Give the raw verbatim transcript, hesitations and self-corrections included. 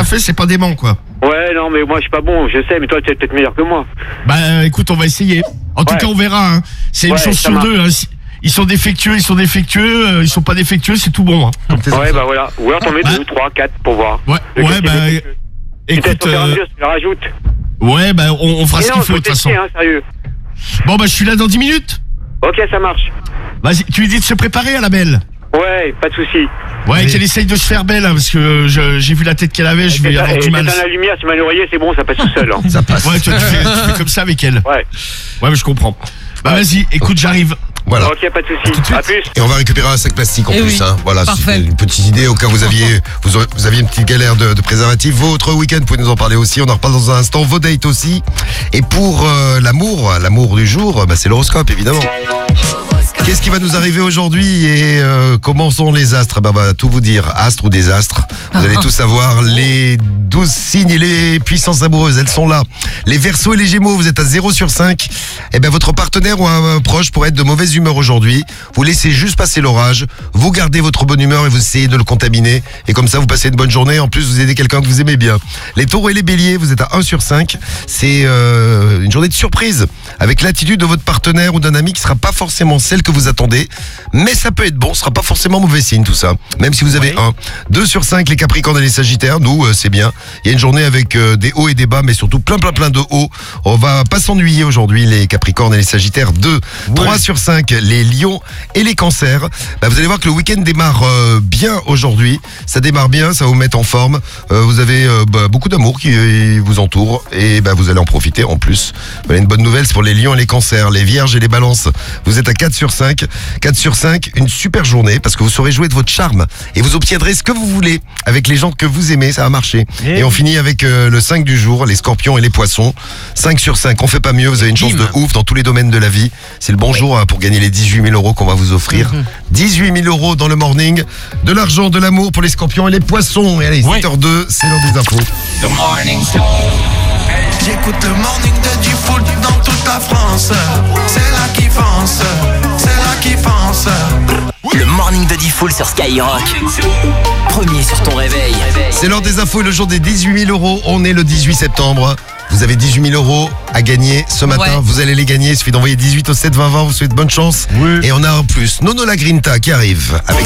fait, c'est pas dément, quoi. Ouais, non, mais moi, je suis pas bon, je sais, mais toi, tu es peut-être meilleur que moi. Bah, écoute, on va essayer. En tout Ouais. cas, on verra. Hein. C'est une Ouais, chance ça sur marche. deux. Hein. Si- Ils sont défectueux, ils sont défectueux, euh, ils sont pas défectueux, c'est tout bon. Hein. Comme tes Ouais, enfants. bah voilà. Ou alors, t'en mets Bah. deux, trois, quatre pour voir. Ouais, Le ouais, côté bah, défectueux. écoute, Peut-être au fur et à euh, mesure, tu le rajoutes. ouais, bah, on, on fera Mais ce non, qu'il faut faut de toute façon. tester, hein, sérieux. Bon, bah, je suis là dans dix minutes. Ok, ça marche. Vas-y, tu lui dis de se préparer à la belle. Ouais, pas de souci. Ouais, Oui. qu'elle essaye de se faire belle, hein, parce que je- j'ai vu la tête qu'elle avait, je vais Et avoir du mal. t'éteins la lumière, tu mets l'oreiller, c'est bon, ça passe tout seul. Hein. Ça passe. Ouais, tu, tu fais, tu fais comme ça avec elle. Ouais. Ouais, mais je comprends. Bah, vas-y, écoute, j'arrive. Voilà. Ok, pas de souci. tout de suite. À plus. Et on va récupérer un sac plastique en Eh plus. oui. Hein. Voilà, Parfait. c'est une petite idée au cas où vous aviez, vous, aurez- vous aviez une petite galère de, de préservatif. Votre week-end, vous pouvez nous en parler aussi. On en reparle dans un instant. Vos dates aussi. Et pour euh, l'amour, l'amour du jour, bah, c'est l'horoscope évidemment. Qu'est-ce qui va nous arriver aujourd'hui et euh, comment sont les astres? Bah, bah, tout vous dire, astres ou désastres. Vous allez tout savoir. Les douze signes et les puissances amoureuses, elles sont là. Les Verseaux et les Gémeaux, vous êtes à zéro sur cinq. Eh ben, votre partenaire ou un proche pourrait être de mauvaise humeur aujourd'hui. Vous laissez juste passer l'orage. Vous gardez votre bonne humeur et vous essayez de le contaminer. Et comme ça, vous passez une bonne journée. En plus, vous aidez quelqu'un que vous aimez bien. Les Taureaux et les Béliers, vous êtes à un sur cinq. C'est euh, une journée de surprise avec l'attitude de votre partenaire ou d'un ami qui sera pas forcément celle que vous attendez. Mais ça peut être bon, ce sera pas forcément mauvais signe tout ça. Même si vous avez un. deux sur cinq, les Capricornes et les Sagittaires. Nous, euh, c'est bien. Il y a une journée avec euh, des hauts et des bas, mais surtout plein plein plein de hauts. On va pas s'ennuyer aujourd'hui, les Capricornes et les Sagittaires. deux. trois sur cinq, les Lions et les Cancers. Bah, vous allez voir que le week-end démarre euh, bien aujourd'hui. Ça démarre bien, ça va vous mettre en forme. Euh, vous avez euh, bah, beaucoup d'amour qui euh, vous entoure et bah, vous allez en profiter en plus. Voilà une bonne nouvelle, c'est pour les Lions et les Cancers. Les Vierges et les Balances, vous êtes à quatre sur cinq. quatre sur cinq, une super journée parce que vous saurez jouer de votre charme et vous obtiendrez ce que vous voulez avec les gens que vous aimez, ça va marcher. Et on finit avec euh, le cinq du jour, les Scorpions et les Poissons. cinq sur cinq, on fait pas mieux, vous avez une chance de ouf dans tous les domaines de la vie. C'est le bon jour hein, pour gagner les dix-huit mille euros qu'on va vous offrir. dix-huit mille euros dans le morning, de l'argent, de l'amour pour les Scorpions et les Poissons. Et allez, Ouais. sept heures deux, c'est l'heure des infos. J'écoute le morning de du foot dans toute la France. C'est là qui fonce, c'est là qui fonce. Le morning de Diffoul sur Skyrock. Premier sur ton réveil. C'est l'heure des infos et le jour des dix-huit mille euros. On est le dix-huit septembre. Vous avez dix-huit mille euros à gagner ce matin. Ouais. Vous allez les gagner. Il suffit d'envoyer dix-huit au sept vingt vingt. Vous souhaitez bonne chance. Oui. Et on a en plus Nono la Grinta qui arrive avec